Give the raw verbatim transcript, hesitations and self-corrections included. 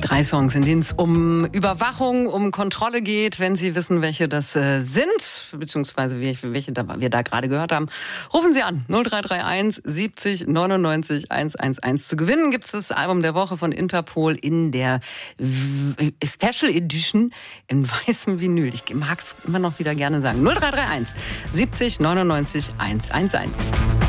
Drei Songs, in denen es um Überwachung, um Kontrolle geht. Wenn Sie wissen, welche das äh, sind, beziehungsweise welche, welche da, wir da gerade gehört haben, rufen Sie an. null drei drei eins siebzig neunundneunzig hundertelf. Zu gewinnen gibt es das Album der Woche von Interpol in der v- Special Edition in weißem Vinyl. Ich mag es immer noch wieder gerne sagen. null drei drei eins siebzig neunundneunzig hundertelf.